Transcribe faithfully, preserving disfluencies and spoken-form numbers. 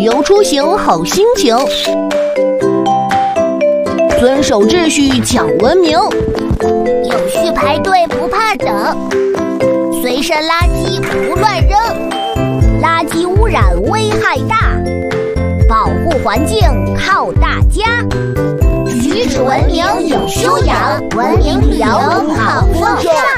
旅游出行好心情。遵守秩序讲文明， 有序排队不怕等，随身垃圾不乱扔，垃圾污染危害大，保护环境靠大家。举止文明有修养，文明旅游好风尚。